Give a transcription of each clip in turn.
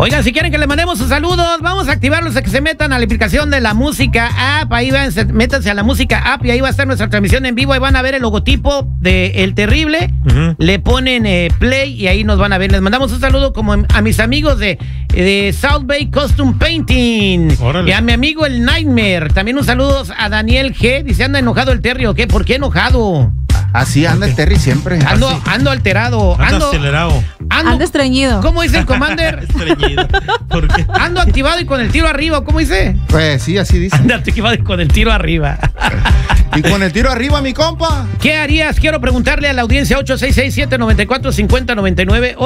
Oigan, si quieren que les mandemos sus saludos, vamos a activarlos a que se metan a la aplicación de la Música App. Ahí métanse a la Música App y ahí va a estar nuestra transmisión en vivo. Ahí van a ver el logotipo de El Terrible. Le ponen play y ahí nos van a ver. Les mandamos un saludo como a mis amigos de South Bay Costume Painting. Órale. Y a mi amigo el Nightmare. También un saludo a Daniel G. Dice, ¿anda enojado el Terry o qué? ¿Por qué enojado? Así anda el Terry siempre. Ando alterado. Ando acelerado. Ando estreñido. ¿Cómo dice el Commander? Estreñido. ¿Por qué? Ando activado y con el tiro arriba. ¿Cómo dice? Pues sí, así dice. Ando activado y con el tiro arriba. Y con el tiro arriba, mi compa. ¿Qué harías? Quiero preguntarle a la audiencia 866-794-5099.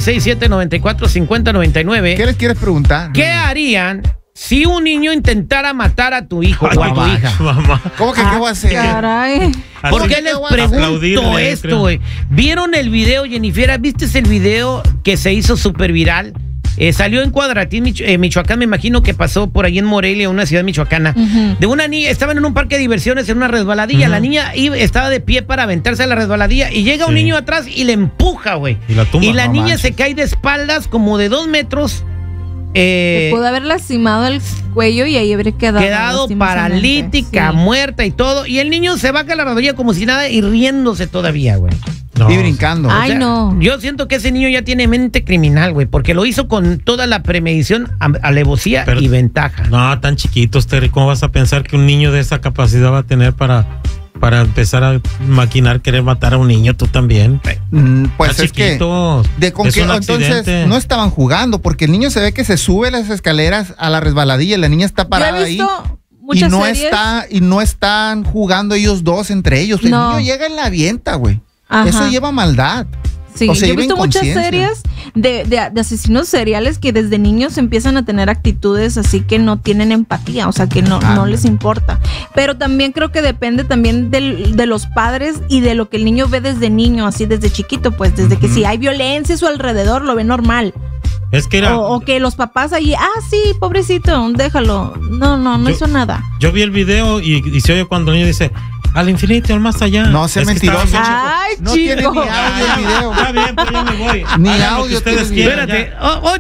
866-794-5099. ¿Qué les quieres preguntar? ¿Qué harían si un niño intentara matar a tu hijo o a tu hija? Mamá. ¿Cómo que qué va a hacer? Caray. ¿Por qué les pregunto esto, güey? ¿Vieron el video, Jennifer? ¿Viste el video que se hizo súper viral? Salió en Cuadratín, Michoacán, me imagino que pasó por ahí en Morelia, una ciudad michoacana, de una niña. Estaban en un parque de diversiones en una resbaladilla. La niña estaba de pie para aventarse a la resbaladilla y llega un niño atrás y le empuja, güey. Y la niña se cae de espaldas como de 2 metros. Se pudo haber lastimado el cuello y ahí habría quedado paralítica, muerta y todo. Y el niño se baja a la resbaladilla como si nada y riéndose todavía, güey. No. Y brincando. Ay, o sea, no. Yo siento que ese niño ya tiene mente criminal, güey, porque lo hizo con toda la premedición, alevosía y ventaja. No, tan chiquitos, Terry. ¿Cómo vas a pensar que un niño de esa capacidad va a tener para empezar a maquinar, querer matar a un niño? Tú también. Pues es chiquito, que entonces no estaban jugando, porque el niño se ve que se sube las escaleras a la resbaladilla y la niña está parada ahí. Y no están jugando ellos dos entre ellos. El niño llega en la avienta, güey. Eso lleva maldad. Sí, yo he visto muchas series de asesinos seriales que desde niños empiezan a tener actitudes así que no tienen empatía, o sea, que no les importa. Pero también creo que depende también de los padres y de lo que el niño ve desde niño, así desde chiquito, pues desde que si hay violencia a su alrededor lo ve normal. Es que o que los papás ahí, sí, pobrecito, déjalo. No hizo nada. Yo vi el video y se oye cuando el niño dice, al infinito, al más allá. No, sé mentiroso. Ay, no tiene ni audio el video. Está bien, pues yo me voy. Ni audio. Ustedes quieran. Espérate,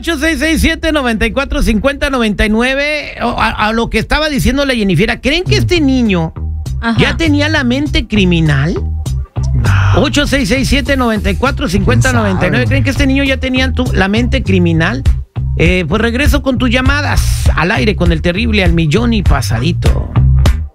866-794-5099. A lo que estaba diciendo la Jennifer, ¿creen que este niño ya tenía la mente criminal? 866-794-5099. ¿Creen que este niño ya tenía la mente criminal? Pues regreso con tus llamadas al aire con El Terrible al millón y pasadito.